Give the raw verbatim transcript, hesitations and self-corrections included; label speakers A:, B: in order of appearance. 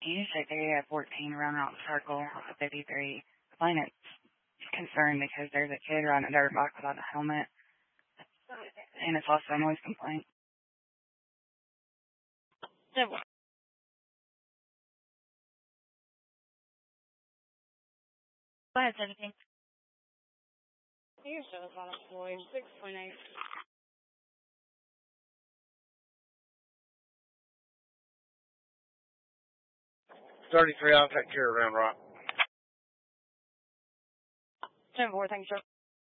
A: Usually they have fourteen around Rock Circle off of fifty-three. Plaintiff's concerned because there's a kid riding a dirt bike without a helmet, and it's also a noise complaint.
B: So, go ahead, seventeen.
C: Your show is unemployed. six point eight.
D: thirty-three, I'll take care of Round Rock.
B: ten four, thanks, sir.